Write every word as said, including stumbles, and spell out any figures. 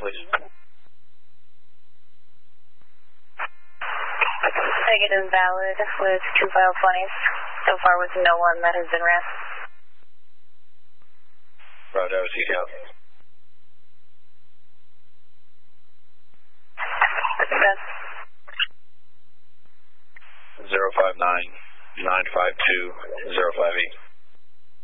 please. Negative valid with two file twenties. So far with no one that has been ran. Roger, seek out. Zero five nine nine five two zero five eight.